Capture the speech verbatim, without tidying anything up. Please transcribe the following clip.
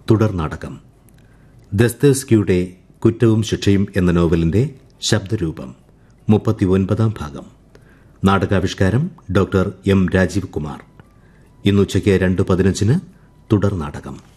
തുടർ നാടകം. ദസ്തേവ്സ്കിയുടെ കുറ്റവും ശിക്ഷയും എന്ന നോവലിന്റെ ശബ്ദരൂപം മുപ്പത്തിയൊൻപതാം ഭാഗം. നാടകാവിഷ്കാരം ഡോക്ടർ എം രാജീവ് കുമാർ. ഇന്നുച്ചയ്ക്ക് രണ്ട് പതിനഞ്ചിന് തുടർ നാടകം.